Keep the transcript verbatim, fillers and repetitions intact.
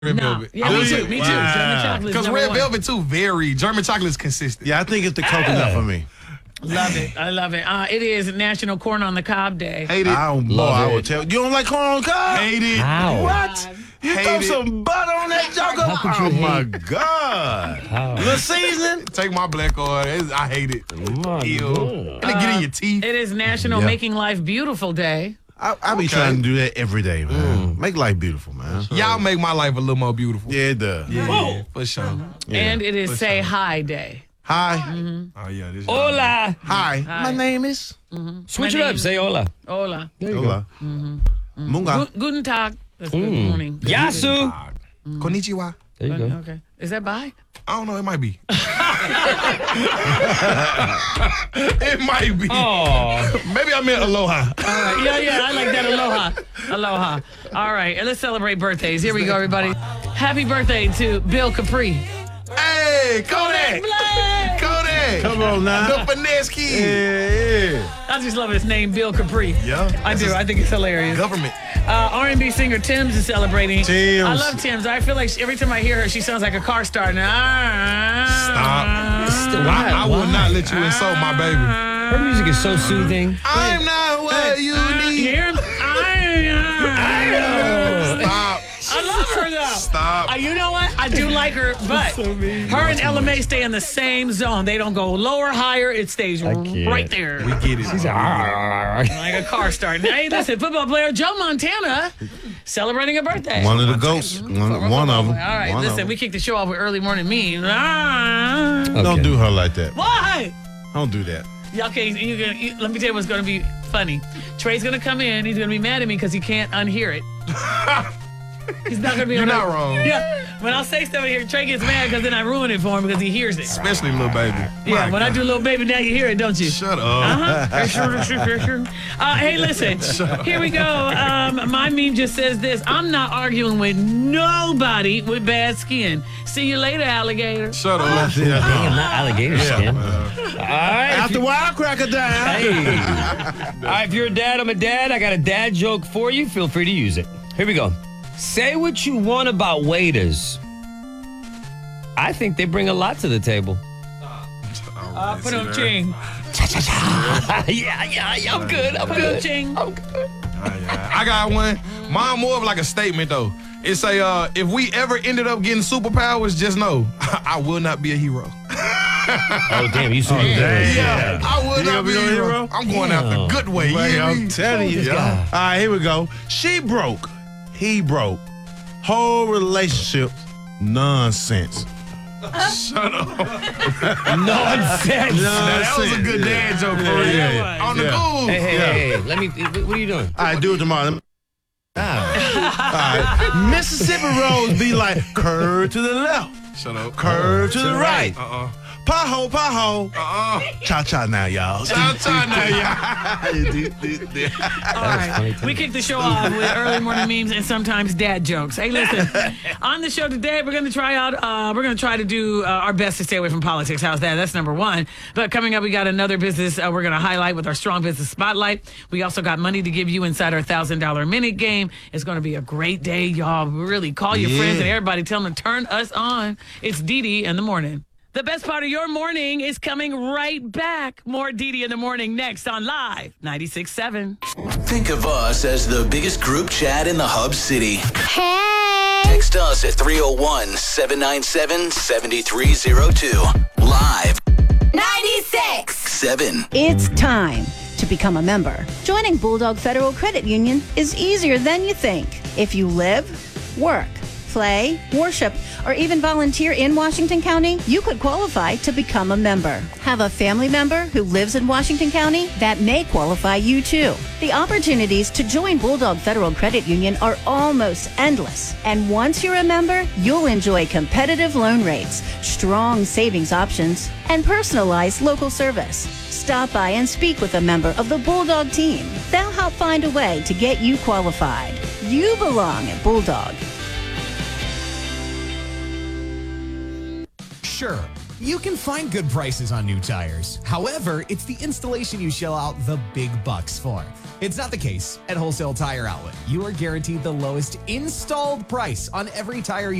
Red no. velvet. Yeah, me too. Me too. Wow. German chocolate. Because red one. velvet too very. German chocolate is consistent. Yeah, I think it's the coconut for me. Love it. I love it. Uh, it is National Corn on the Cob Day. Hate it. I don't, boy, Love I it. would tell you. You don't like corn on the cob? Hate it. How? What? You Hate throw it. some butter on that joker? How could you Oh, my hate- God. How? Little seasoning? Take my black oil. It's- I hate it. My Ew. God. And it get in your teeth. It is National Yeah. Making Life Beautiful Day. I, I be Okay. trying to do that every day, man. Make life beautiful, man. Y'all make my life a little more beautiful. Yeah, it does. Yeah, for sure. Yeah. And it is For Say sure. Hi Day. Hi. Oh yeah, this. Hola. Hi. Hi. My name is Switch My it up. name- Say hola. Hola. There you Hola. Munga. Gu- Guten Tag. That's good go. morning. Yasu. Konnichiwa. There you go. Okay. Is that bye? I don't know. It might be. It might be. Oh. Maybe I meant aloha. All right. Yeah, yeah. I like that. Aloha. Aloha. All right. And let's celebrate birthdays. Here we go, everybody. Happy birthday to Bill Capri. Hey, Kodak. Blake! Kodak. Come on now. The finesse kid. Yeah, yeah. I just love his name, Bill Capri. Yeah. I do. I think it's hilarious. Government. Uh, R and B singer Tim's is celebrating. Tim's. I love Tim's. I feel like she, every time I hear her, she sounds like a car starting. Ah. Stop. Why? I, I will Why? not let you insult my baby. Her music is so soothing. I'm not what you You need. hear him? I, Stop. I love her though. Stop. Uh, you know what? I do like her, but her and Ella May stay in the same zone. They don't go lower, higher. It stays can't. right there. We get it. She's like Like a car starting. Hey, listen, football player Joe Montana celebrating a birthday. One of the ghosts. One, one of them. All right, One of listen, them. we kicked the show off with early morning memes. Ah. Okay. Don't do her like that. Why? Don't do that. Yeah, okay, you gonna, you, let me tell you what's going to be funny. Trey's going to come in. He's going to be mad at me because he can't unhear it. He's not going to be You're able to- not wrong. Yeah, when I'll say stuff here, Trey gets mad because then I ruin it for him because he hears it. Especially little baby. Yeah, My when I God. do Little Baby, now you hear it, don't you? Shut up. Uh-huh. For sure, for sure, for sure. Uh, hey, listen. Here we go. Um, my meme just says this. I'm not arguing with nobody with bad skin. See you later, alligator. Shut up. See, that's Damn, wrong. not alligator skin. All right. After Wild Cracker down. Hey. All right, if you're a dad, I'm a dad. I got a dad joke for you. Feel free to use it. Here we go. Say what you want about waiters. I think they bring a lot to the table. Uh, put on ching. yeah, yeah, yeah, I'm good. I'm Put on good. ching. I'm good. I got one. Mine more of like a statement though. It's a uh, if we ever ended up getting superpowers, just know I will not be a hero. Oh, damn, you super damn. Yeah, I will You not gonna be a be a hero. hero? I'm going out the good way. You Like, hear I'm me? telling you. Yeah. All right, here we go. She broke. He broke. Whole relationship nonsense. Shut up. Nonsense. Now, that was a good dad joke for you. Yeah, yeah. On the Yeah. cool. Hey, hey, Yeah. hey, hey, let me, what are you doing? All right, do it tomorrow. Ah. All right. Mississippi roads be like curve to the left, Shut up. curve to To the the right. Uh-uh. Pothole, pothole. Uh-uh. Cha-cha now, y'all. Cha cha now, yeah. All funny, right. too. We kick the show off with early morning memes and sometimes dad jokes. Hey, listen. On the show today, we're going to try out, uh, we're going to try to do uh, our best to stay away from politics. How's that? That's number one. But coming up, we got another business uh, we're going to highlight with our Strong Business Spotlight. We also got money to give you inside our one thousand dollar minute game. It's going to be a great day, y'all. Really call your Yeah. friends and everybody. Tell them to turn us on. It's Dee Dee in the morning. The best part of your morning is coming right back. More Dee Dee in the morning next on Live ninety-six point seven. Think of us as the biggest group chat in the Hub City. Hey! Text us at three oh one, seven nine seven, seven three oh two. Live ninety-six! seven. It's time to become a member. Joining Bulldog Federal Credit Union is easier than you think. If you live, work, play, worship, or even volunteer in Washington County, you could qualify to become a member. Have a family member who lives in Washington County? That may qualify you too. The opportunities to join Bulldog Federal Credit Union are almost endless. And once you're a member, you'll enjoy competitive loan rates, strong savings options, and personalized local service. Stop by and speak with a member of the Bulldog team. They'll help find a way to get you qualified. You belong at Bulldog. Sure, You can find good prices on new tires. However, it's the installation you shell out the big bucks for. It's not the case at Wholesale Tire Outlet. You are guaranteed the lowest installed price on every tire you